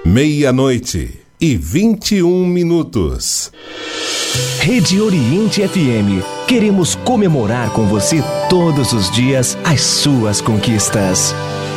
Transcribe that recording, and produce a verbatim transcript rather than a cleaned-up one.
Meia-noite e vinte e um minutos. Rede Oriente F M. Queremos comemorar com você todos os dias as suas conquistas.